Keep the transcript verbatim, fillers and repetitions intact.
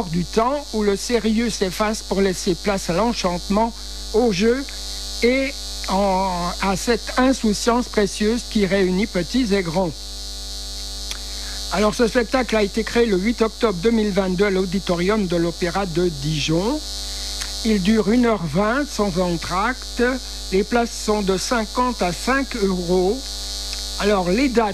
du temps où le sérieux s'efface pour laisser place à l'enchantement, au jeu et en, à cette insouciance précieuse qui réunit petits et grands. Alors ce spectacle a été créé le huit octobre deux mille vingt-deux à l'auditorium de l'Opéra de Dijon. Il dure une heure vingt sans entracte. Les places sont de cinquante à cinq euros. Alors les dates